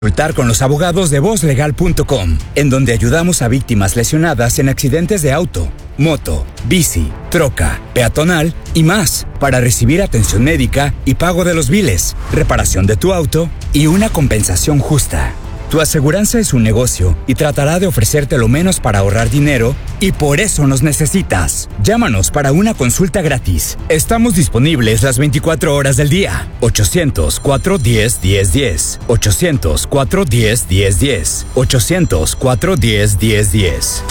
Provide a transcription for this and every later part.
Consultar con los abogados de vozlegal.com, en donde ayudamos a víctimas lesionadas en accidentes de auto, moto, bici, troca, peatonal y más, para recibir atención médica y pago de los biles, reparación de tu auto y una compensación justa. Tu aseguranza es un negocio y tratará de ofrecerte lo menos para ahorrar dinero, y por eso nos necesitas. Llámanos para una consulta gratis. Estamos disponibles las 24 horas del día. 800-410-1010. 800-410-1010. 800-410-1010.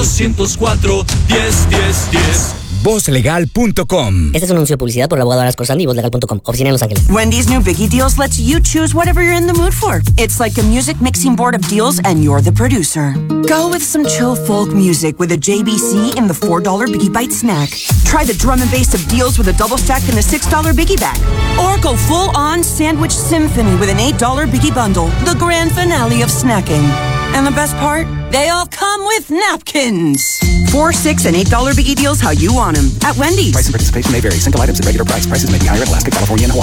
800-410-1010. Vozlegal.com. Este es un anuncio de publicidad por el abogado Aras Corsandi y Vozlegal.com. Oficina en Los Ángeles. Wendy's new Biggie Deals lets you choose whatever you're in the mood for. It's like a music mixing board of deals, and you're the producer. Go with some chill folk music with a JBC in the $4 Biggie Bite snack. Try the drum and bass of deals with a double stack in the $6 Biggie bag. Or go full-on sandwich symphony with an $8 Biggie bundle. The grand finale of snacking. And the best part? They all come with napkins. $4, $6, and $8 Biggie Deals how you want them at Wendy's. Price and participation may vary. Single items at regular price. Prices may be higher in Alaska, California, and Hawaii.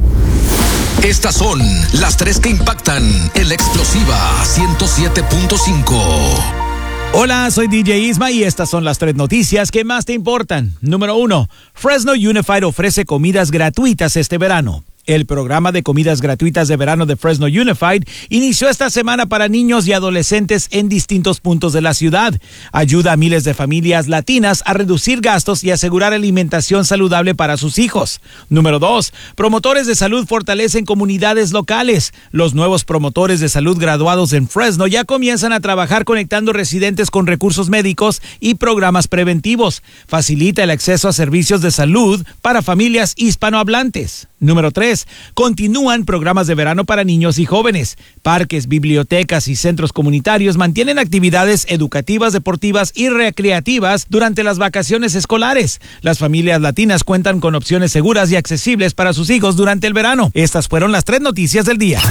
Estas son las tres que impactan en la explosiva 107.5. Hola, soy DJ Isma y estas son las tres noticias que más te importan. Número 1. Fresno Unified ofrece comidas gratuitas este verano. El programa de comidas gratuitas de verano de Fresno Unified inició esta semana para niños y adolescentes en distintos puntos de la ciudad. Ayuda a miles de familias latinas a reducir gastos y asegurar alimentación saludable para sus hijos. Número 2. Promotores de salud fortalecen comunidades locales. Los nuevos promotores de salud graduados en Fresno ya comienzan a trabajar conectando residentes con recursos médicos y programas preventivos. Facilita el acceso a servicios de salud para familias hispanohablantes. Número 3. Continúan programas de verano para niños y jóvenes. Parques, bibliotecas y centros comunitarios mantienen actividades educativas, deportivas y recreativas durante las vacaciones escolares. Las familias latinas cuentan con opciones seguras y accesibles para sus hijos durante el verano. Estas fueron las tres noticias del día.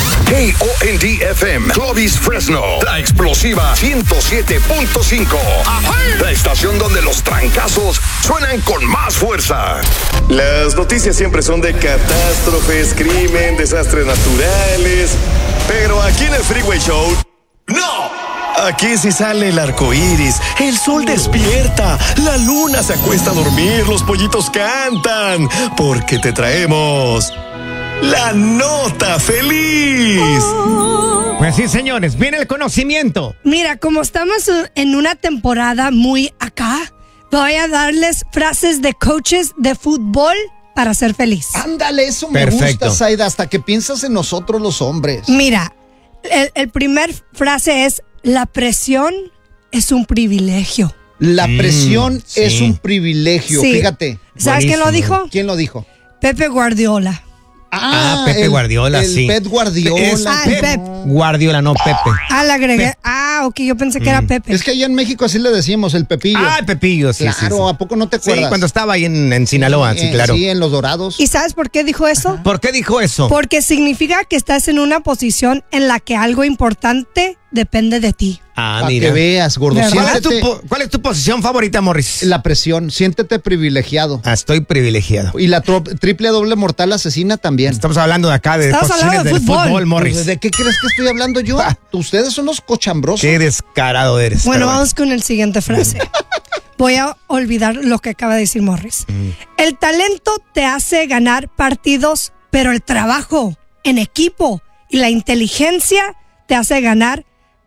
KOND-FM, Clovis, Fresno, la explosiva 107.5. La estación donde los trancazos suenan con más fuerza. Las noticias siempre son de catástrofes, crimen, desastres naturales. Pero aquí en el Freeway Show, ¡no! Aquí sí sale el arco iris, el sol despierta, la luna se acuesta a dormir, los pollitos cantan, porque te traemos la nota feliz. Pues sí, señores, viene el conocimiento. Mira, como estamos en una temporada muy acá, voy a darles frases de coaches de fútbol para ser feliz. Ándale, eso me gusta, Zaida, hasta que piensas en nosotros los hombres. Mira, el primer frase es: la presión es un privilegio. La presión es un privilegio, sí. Fíjate. ¿Sabes quién lo dijo? ¿Quién lo dijo? Pepe Guardiola. Pepe Guardiola, sí. Pep Guardiola. El Pep Guardiola, no Pepe. Le agregué. Ok, yo pensé que era Pepe. Es que allá en México así le decimos, el Pepillo. El Pepillo, sí. Claro, sí. ¿a poco no te acuerdas? Sí, cuando estaba ahí en Sinaloa, sí, claro. Sí, en Los Dorados. ¿Y sabes por qué dijo eso? Ajá. ¿Por qué dijo eso? Porque significa que estás en una posición en la que algo importante depende de ti. Para que veas, gordo. ¿Cuál es tu posición favorita, Morris? La presión. Siéntete privilegiado. Estoy trivilegiado. Y la triple doble mortal asesina también. Estamos hablando de acá, de posiciones del fútbol, Morris. ¿De qué crees que estoy hablando yo? Ustedes son los cochambrosos. Qué descarado eres. Bueno, vamos con el siguiente frase. Voy a olvidar lo que acaba de decir Morris. El talento te hace ganar partidos, pero el trabajo en equipo y la inteligencia te hace ganar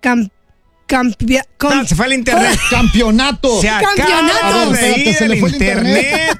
se fue el internet. Campeonato. Se acaba de ir se le fue el internet.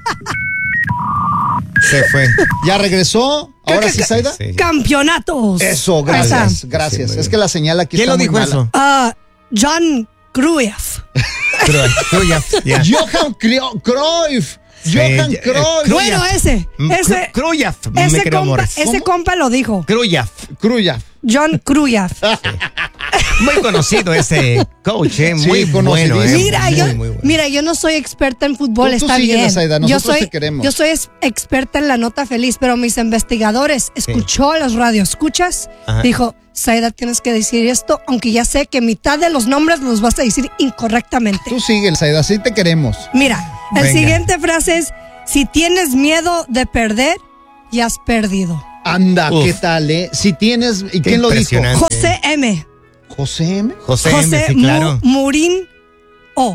Se fue. ¿Ya regresó? ¿Ahora sí, Zaida? Sí. ¡Campeonatos! Eso, gracias. Gracias. Es que la señal aquí está muy mala. ¿Quién lo dijo eso? John Cruyff. Yeah. Johan Cruyff. Johan Cruyff. Bueno, ese Cruyff. Ese compa lo dijo. Cruyff. John Cruyff. Muy conocido ese coach, muy bueno. Mira, yo no soy experta en fútbol, está bien. Te queremos. Yo soy experta en la nota feliz, pero mis investigadores escuchó los radioescuchas, dijo: Zaida, tienes que decir esto, aunque ya sé que mitad de los nombres los vas a decir incorrectamente. Tú sigue, Zaida, así te queremos. Mira, el siguiente frase es: si tienes miedo de perder, ya has perdido. Anda, ¿qué tal, Si tienes... ¿Y quién lo dijo? José M. ¿José M? José M, sí, claro. Murín O.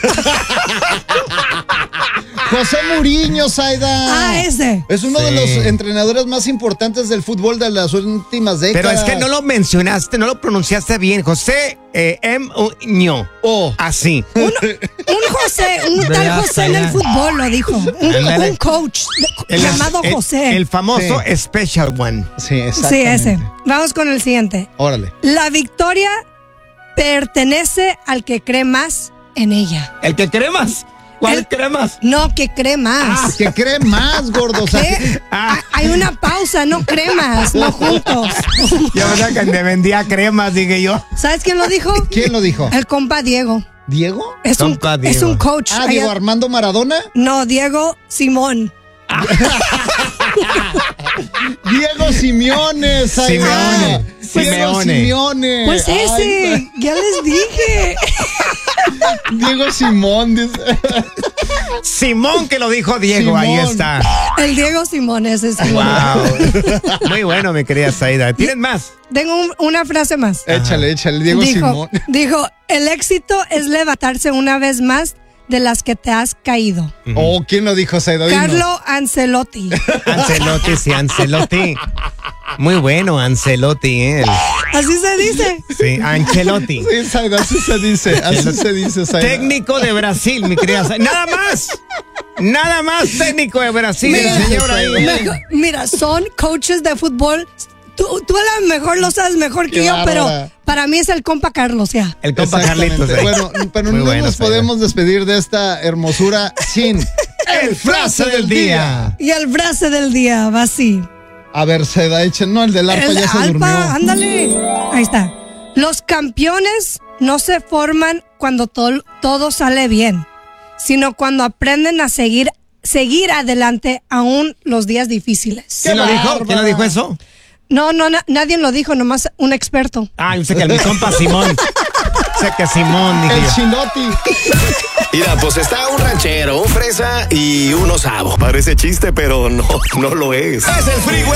José Mourinho, Zaida. Ese. Es uno de los entrenadores más importantes del fútbol de las últimas décadas. Pero es que no lo mencionaste, no lo pronunciaste bien. José Mourinho. Así. Un José, un tal José en el fútbol lo dijo. Un coach llamado José. El famoso Special One. Sí, exactamente. Sí, ese. Vamos con el siguiente. Órale. La victoria pertenece al que cree más en ella. ¿El que cree más? ¿Cuál cree más? No, que cree más. Que cree más, gordo. Hay una pausa, no cremas, no juntos. Yo verdad que me vendía cremas, dije yo. ¿Sabes quién lo dijo? ¿Quién lo dijo? El compa Diego. ¿Diego? Es un coach. ¿Diego Armando Maradona? No, Diego Simón. Diego Simeone. Simeone. Pues ese, ya les dije. Diego Simón, dice. Simón, que lo dijo Diego, Simón. Ahí está. El Diego Simón, ese es. Wow. Muy bueno, mi querida Zaida. ¿Tienes más? Tengo una frase más. Échale, Diego Simón. Dijo, el éxito es levantarse una vez más de las que te has caído. ¿Quién lo dijo, Zaida? Carlo Ancelotti. Ancelotti. Muy bueno, Ancelotti, él. Así se dice. Sí, Ancelotti. Sí, Zaida, así se dice, Zaida. Técnico de Brasil, mi querida Zaida. Nada más técnico de Brasil, el señor ahí. Mira, son coaches de fútbol. Tú a lo mejor lo sabes mejor que yo, pero para mí es el compa Carlos, ya. El compa Carlitos. Bueno, pero no nos podemos despedir de esta hermosura sin el frase del día. Y el frase del día va así. A ver, Seda, no, el del arpa ya se durmió. Ándale. Ahí está. Los campeones no se forman cuando todo sale bien, sino cuando aprenden a seguir adelante aún los días difíciles. ¿Quién lo dijo? ¿Quién lo dijo eso? No, nadie lo dijo, nomás un experto. Yo sé que mi compa Simón. Sé que Simón, dije el yo. Chilotti. Mira, pues está un ranchero, un fresa y un osavo. Parece chiste, pero no lo es. Es el Freeway